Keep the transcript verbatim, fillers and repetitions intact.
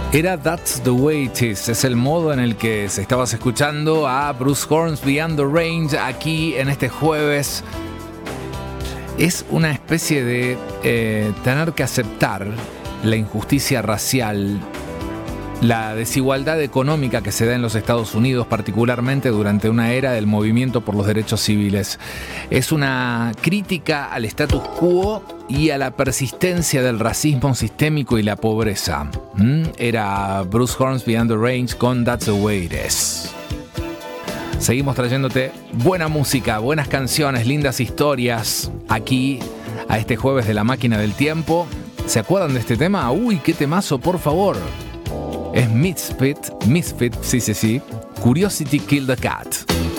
Era That's the Way It Is, es el modo en el que se estabas escuchando a Bruce Hornsby and the Range aquí en este jueves. Es una especie de eh, tener que aceptar la injusticia racial, la desigualdad económica que se da en los Estados Unidos, particularmente durante una era del movimiento por los derechos civiles. Es una crítica al status quo y a la persistencia del racismo sistémico y la pobreza. ¿Mm? Era Bruce Hornsby and the Range con That's the Way It Is. Seguimos trayéndote buena música, buenas canciones, lindas historias aquí a este jueves de La Máquina del Tiempo. ¿Se acuerdan de este tema? Uy, qué temazo, por favor. Es Misfit, Misfit, sí, sí, sí. Curiosity Killed the Cat.